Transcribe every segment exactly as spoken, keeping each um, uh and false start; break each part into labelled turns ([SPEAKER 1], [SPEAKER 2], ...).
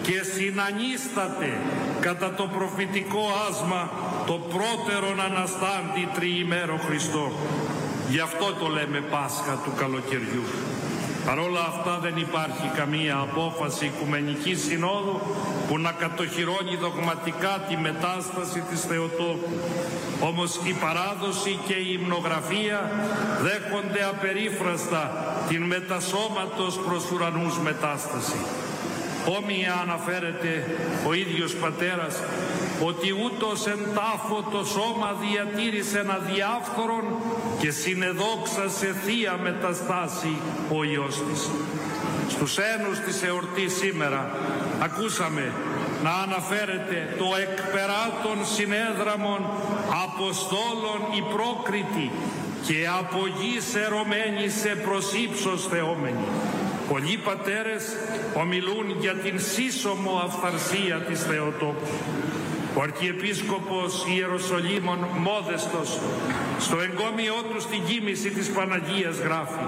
[SPEAKER 1] και συνανίσταται κατά το προφητικό άσμα το πρώτερον αναστάντη τριημέρο Χριστό. Γι' αυτό το λέμε Πάσχα του καλοκαιριού. Παρ' όλα αυτά δεν υπάρχει καμία απόφαση Οικουμενικής Συνόδου που να κατοχυρώνει δογματικά τη μετάσταση της Θεοτόκου. Όμως η παράδοση και η υμνογραφία δέχονται απερίφραστα την μετασώματος προς ουρανούς μετάσταση. Όμοια αναφέρεται ο ίδιος πατέρας ότι ούτως εν τάφο το σώμα διατήρησε ένα διάφθορον και συνεδόξα σε θεία μεταστάση ο Υιός της. Στους ένους της εορτής σήμερα ακούσαμε να αναφέρεται το εκπεράτων συνέδραμων Αποστόλων η πρόκριτη και από γης ερωμένη σε προς ύψος θεόμενη. Πολλοί πατέρες ομιλούν για την σύσσωμο αυθαρσία της Θεοτόκου. Ο Αρχιεπίσκοπος Ιεροσολύμων Μόδεστος στο εγκόμιό του στην κοίμηση της Παναγίας γράφει: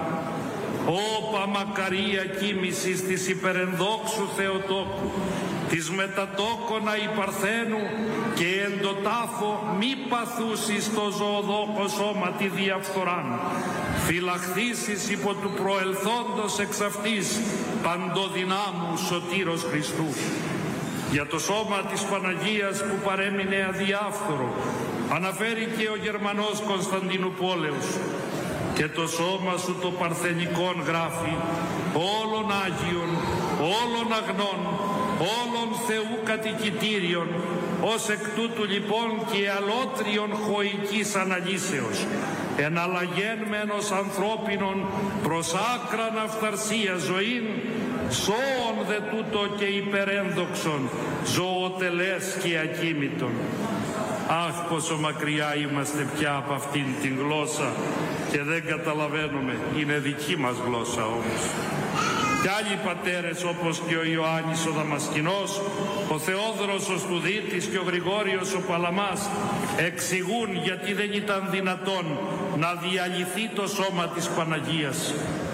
[SPEAKER 1] «Όπα μακαρία κοίμησης της υπερενδόξου Θεοτόκου, της μετατόκονα υπαρθένου και εντοτάφο μη παθούσεις το ζωοδόκο σώμα τη διαφθοράν, φυλαχθήσεις υπό του προελθόντος εξ αυτής παντοδυνάμου σωτήρος Χριστού». Για το σώμα της Παναγίας που παρέμεινε αδιάφθορο αναφέρει και ο Γερμανός Κωνσταντινουπόλεως: «Και το σώμα σου το παρθενικόν γράφει, όλων Άγιον, όλων αγνών, όλων Θεού κατοικητήριων, ως εκ τούτου λοιπόν και αλότριον χωικής αναλύσεως, εναλλαγένμενος ανθρώπινων προς άκραν αυθαρσία ζωήν, σώον δε τούτο και υπερένδοξον, ζωοτελές και ακίμητον». Αχ, πόσο μακριά είμαστε πια από αυτήν την γλώσσα και δεν καταλαβαίνουμε. Είναι δική μας γλώσσα όμως. Κι άλλοι πατέρες όπως και ο Ιωάννης ο Δαμασκηνός, ο Θεόδωρος ο Στουδίτης και ο Γρηγόριος ο Παλαμάς εξηγούν γιατί δεν ήταν δυνατόν να διαλυθεί το σώμα της Παναγίας.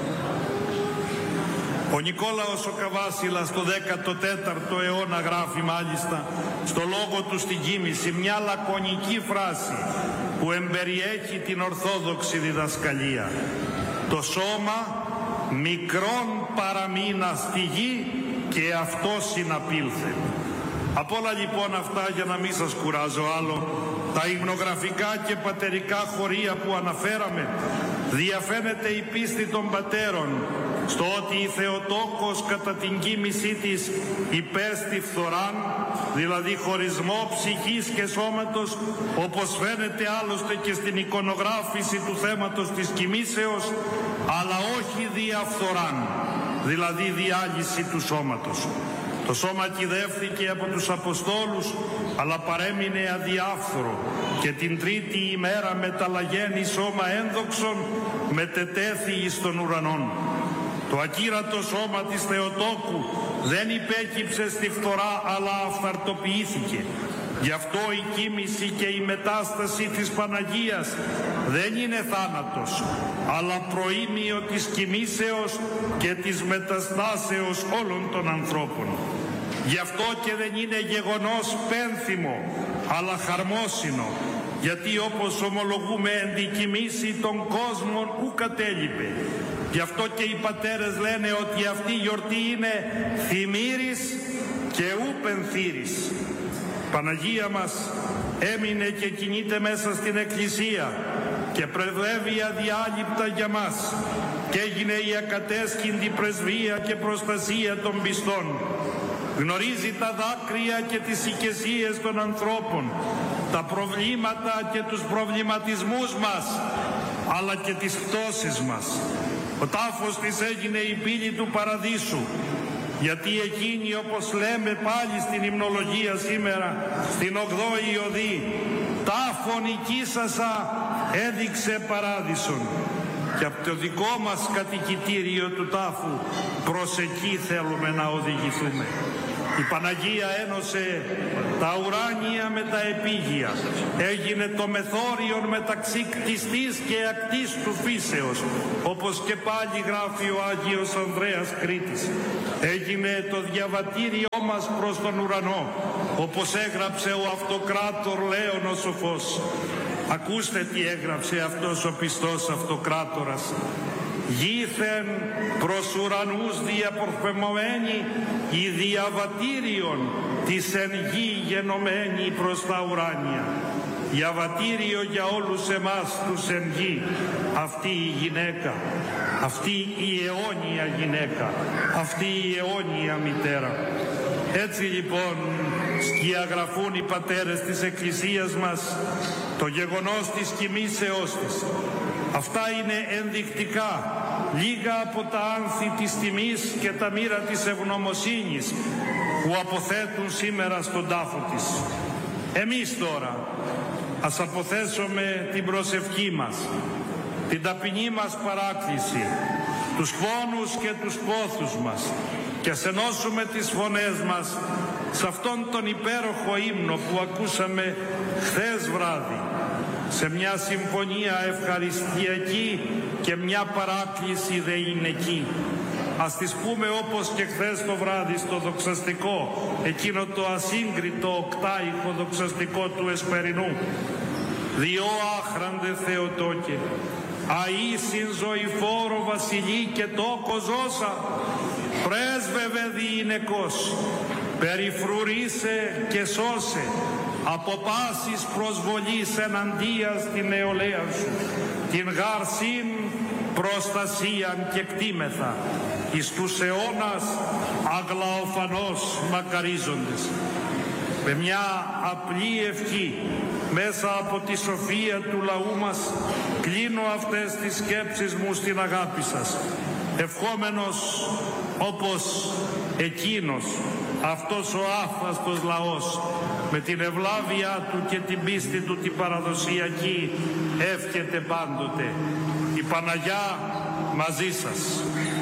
[SPEAKER 1] Ο Νικόλαος ο Καβάσιλας το δέκατο τέταρτο αιώνα γράφει μάλιστα στο λόγο του στην κοίμηση μια λακωνική φράση που εμπεριέχει την ορθόδοξη διδασκαλία: «Το σώμα μικρόν παραμείνα στη γη και αυτό συναπήλθε». Από όλα λοιπόν αυτά, για να μην σας κουράζω άλλο, τα υμνογραφικά και πατερικά χωρία που αναφέραμε, διαφαίνεται η πίστη των πατέρων στο ότι η Θεοτόκος κατά την κοίμησή της υπέστη φθοράν, δηλαδή χωρισμό ψυχής και σώματος, όπως φαίνεται άλλωστε και στην εικονογράφηση του θέματος της κοιμήσεως, αλλά όχι διαφθοράν, δηλαδή διάλυση του σώματος. Το σώμα κυδεύθηκε από τους Αποστόλους, αλλά παρέμεινε αδιάφθορο και την τρίτη ημέρα μεταλλαγένει σώμα ένδοξον μετετέθη εις των ουρανών. Το ακύρατο σώμα της Θεοτόκου δεν υπέκυψε στη φθορά, αλλά αυθαρτοποιήθηκε. Γι' αυτό η κοίμηση και η μετάσταση της Παναγίας δεν είναι θάνατος, αλλά προήμιο της κοιμήσεως και της μεταστάσεως όλων των ανθρώπων. Γι' αυτό και δεν είναι γεγονός πένθυμο, αλλά χαρμόσυνο, γιατί όπως ομολογούμε εν τη κοιμήση των κόσμων ου κατέλειπε. Γι' αυτό και οι πατέρες λένε ότι αυτή η γιορτή είναι θυμήρης και ου πενθήρης. Παναγία μας έμεινε και κινείται μέσα στην Εκκλησία και πρεδεύει αδιάλειπτα για μας και έγινε η ακατέσχυντη πρεσβεία και προστασία των πιστών. Γνωρίζει τα δάκρυα και τις οικεσίες των ανθρώπων, τα προβλήματα και τους προβληματισμούς μας, αλλά και τις πτώσεις μας. Ο τάφος της έγινε η πύλη του παραδείσου, γιατί εκείνη, όπως λέμε πάλι στην υμνολογία σήμερα, στην ογδόη οδή, τάφον οικίσασα έδειξε παράδεισον. Και από το δικό μας κατοικητήριο του τάφου προς εκεί θέλουμε να οδηγηθούμε. Η Παναγία ένωσε τα ουράνια με τα επίγεια. Έγινε το μεθόριον μεταξύ κτιστής και ακτής του φύσεως, όπως και πάλι γράφει ο Άγιος Ανδρέας Κρήτης. Έγινε το διαβατήριό μας προς τον ουρανό, όπως έγραψε ο Αυτοκράτορ Λέων ο Σοφός. Ακούστε τι έγραψε αυτός ο πιστός Αυτοκράτορας. Γήθεν προς ουρανούς διαπορφεμωμένη η διαβατήριον της εν γη γενομένη προς τα ουράνια. Διαβατήριο για όλους εμάς τους εν γη, αυτή η γυναίκα, αυτή η αιώνια γυναίκα, αυτή η αιώνια μητέρα. Έτσι λοιπόν σκιαγραφούν οι πατέρες της Εκκλησίας μας το γεγονός της κοιμήσεώς της. Αυτά είναι ενδεικτικά λίγα από τα άνθη της τιμής και τα μοίρα της ευγνωμοσύνης που αποθέτουν σήμερα στον τάφο της. Εμείς τώρα ας αποθέσουμε την προσευχή μας, την ταπεινή μας παράκληση, τους πόνους και τους πόθους μας και ας ενώσουμε τις φωνές μας σε αυτόν τον υπέροχο ύμνο που ακούσαμε χθες βράδυ, σε μια συμφωνία ευχαριστιακή και μια παράκληση δεϊνεκή. Ας τις πούμε όπως και χθες το βράδυ στο δοξαστικό, εκείνο το ασύγκριτο οκτάηχο δοξαστικό του Εσπερινού. Διό άχραντε Θεοτόκε, αΐσιν ζωηφόρο βασιλεί και τόκο ζώσα, πρέσβευε διηνεκός, περιφρουρήσε και σώσε, από πάσης προσβολής εναντία στην νεολαία σου, την γαρσίν προστασίαν και κτήμεθα, εις τους αιώνας αγλαοφανώς μακαρίζοντες. Με μια απλή ευχή, μέσα από τη σοφία του λαού μας, κλείνω αυτές τις σκέψεις μου στην αγάπη σας, ευχόμενος όπως εκείνος, αυτός ο άφαστος λαός, με την ευλάβειά του και την πίστη του την παραδοσιακή, εύχεται πάντοτε. Η Παναγιά μαζί σας.